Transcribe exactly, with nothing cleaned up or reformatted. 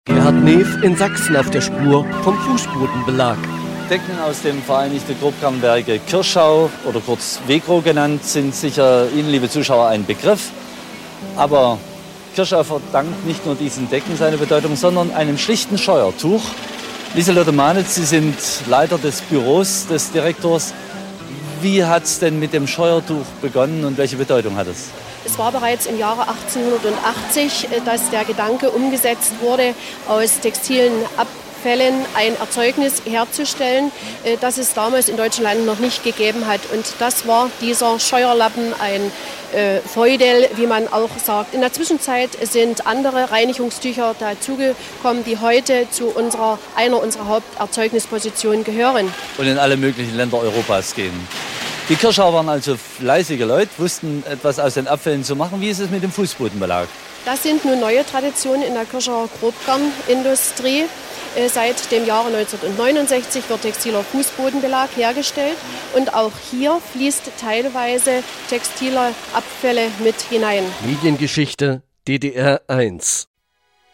Gerhard Neef in Sachsen auf der Spur vom Fußbodenbelag. Decken aus dem Vereinigte Grobkammwerke Kirschau oder kurz Vegro genannt sind sicher Ihnen, liebe Zuschauer, ein Begriff. Aber Kirschau verdankt nicht nur diesen Decken seine Bedeutung, sondern einem schlichten Scheuertuch. Lieselotte Manitz, Sie sind Leiter des Büros des Direktors. Wie hat es denn mit dem Scheuertuch begonnen und welche Bedeutung hat es? Es war bereits im Jahre achtzehnhundertachtzig, dass der Gedanke umgesetzt wurde, aus textilen Abfällen ein Erzeugnis herzustellen, das es damals in deutschen Landen noch nicht gegeben hat. Und das war dieser Scheuerlappen, ein äh, Feudel, wie man auch sagt. In der Zwischenzeit sind andere Reinigungstücher dazugekommen, die heute zu unserer, einer unserer Haupterzeugnispositionen gehören. Und in alle möglichen Länder Europas gehen. Die Kirschauer waren also fleißige Leute, wussten etwas aus den Abfällen zu machen. Wie ist es mit dem Fußbodenbelag? Das sind nun neue Traditionen in der Kirschauer Grobgarnindustrie. Seit dem Jahre neunzehnhundertneunundsechzig wird textiler Fußbodenbelag hergestellt. Und auch hier fließt teilweise textile Abfälle mit hinein. Mediengeschichte D D R eins